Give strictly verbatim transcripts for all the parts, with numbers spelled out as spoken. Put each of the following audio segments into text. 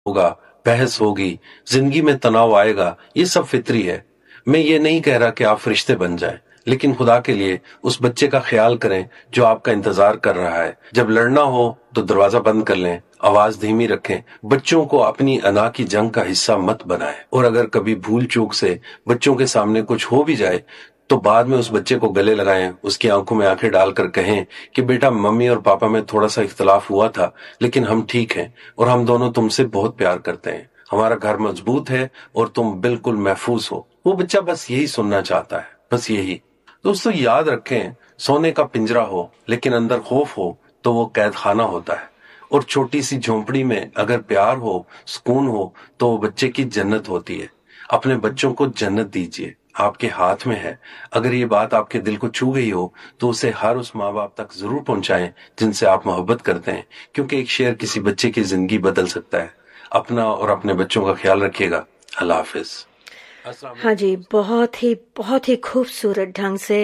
होगा, बहस होगी, जिंदगी में तनाव आएगा, ये सब फितरी है। मैं ये नहीं कह रहा कि आप फरिश्ते बन जाएं, लेकिन खुदा के लिए उस बच्चे का ख्याल करें जो आपका इंतजार कर रहा है। जब लड़ना हो तो दरवाजा बंद कर लें, आवाज धीमी रखें। बच्चों को अपनी अना की जंग का हिस्सा मत बनाएं। और अगर कभी भूल चूक से बच्चों के सामने कुछ हो भी जाए तो बाद में उस बच्चे को गले लगाएं, उसकी आंखों में आंखें डालकर कहें कि बेटा, मम्मी और पापा में थोड़ा सा इख्तलाफ हुआ था, लेकिन हम ठीक हैं और हम दोनों तुमसे बहुत प्यार करते हैं। हमारा घर मजबूत है और तुम बिल्कुल महफूज हो। वो बच्चा बस यही सुनना चाहता है, बस यही। दोस्तों, याद रखें, सोने का पिंजरा हो लेकिन अंदर खौफ हो तो वो कैद खाना होता है। और छोटी सी झोंपड़ी में अगर प्यार हो, सुकून हो, तो वो बच्चे की जन्नत होती है। अपने बच्चों को जन्नत दीजिए, आपके हाथ में है। अगर ये बात आपके दिल को छू गई हो तो उसे हर उस माँ बाप तक जरूर पहुंचाएं जिनसे आप मोहब्बत करते हैं, क्योंकि एक शेर किसी बच्चे की जिंदगी बदल सकता है। अपना और अपने बच्चों का ख्याल रखिएगा। अल्लाह हाफिज। हाँ जी, बहुत ही बहुत ही खूबसूरत ढंग से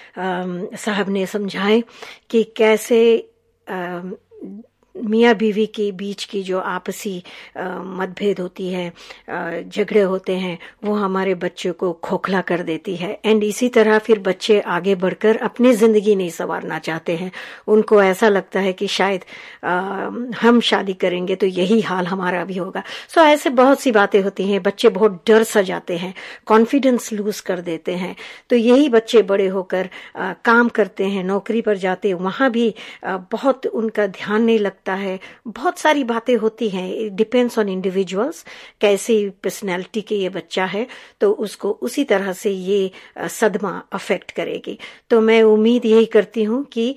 साहब ने समझाए कि कैसे अम, मियाँ बीवी के बीच की जो आपसी मतभेद होती है, झगड़े होते हैं, वो हमारे बच्चे को खोखला कर देती है। एंड इसी तरह फिर बच्चे आगे बढ़कर अपनी ज़िंदगी नहीं संवारना चाहते हैं। उनको ऐसा लगता है कि शायद आ, हम शादी करेंगे तो यही हाल हमारा भी होगा। सो so, ऐसे बहुत सी बातें होती हैं। बच्चे बहुत डर सा जाते हैं, कॉन्फिडेंस लूज कर देते हैं। तो यही बच्चे बड़े होकर आ, काम करते हैं, नौकरी पर जाते हैं, वहाँ भी आ, बहुत उनका ध्यान नहीं लगता है। बहुत सारी बातें होती हैं। इट डिपेंड्स ऑन इंडिविजुअल्स, कैसी पर्सनैलिटी के ये बच्चा है, तो उसको उसी तरह से ये सदमा अफेक्ट करेगी। तो मैं उम्मीद यही करती हूँ कि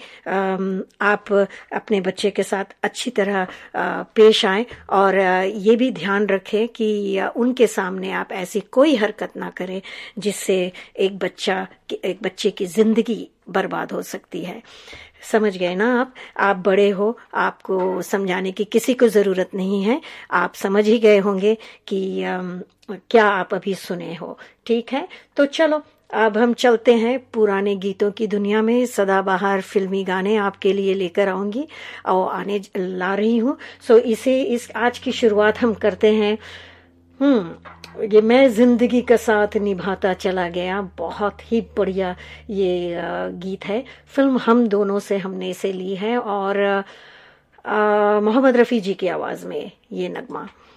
आप अपने बच्चे के साथ अच्छी तरह पेश आएं और ये भी ध्यान रखें कि उनके सामने आप ऐसी कोई हरकत ना करें जिससे एक बच्चा एक बच्चे की जिंदगी बर्बाद हो सकती है। समझ गए ना आप आप बड़े हो, आपको समझाने की किसी को जरूरत नहीं है। आप समझ ही गए होंगे कि आम, क्या आप अभी सुने हो। ठीक है, तो चलो अब हम चलते हैं पुराने गीतों की दुनिया में। सदाबहार फिल्मी गाने आपके लिए लेकर आऊंगी और आने ला रही हूँ। सो इसे इस आज की शुरुआत हम करते हैं। हम्म ये मैं जिंदगी का साथ निभाता चला गया, बहुत ही बढ़िया ये गीत है। फिल्म हम दोनों से हमने इसे ली है और मोहम्मद रफ़ी जी की आवाज में ये नगमा।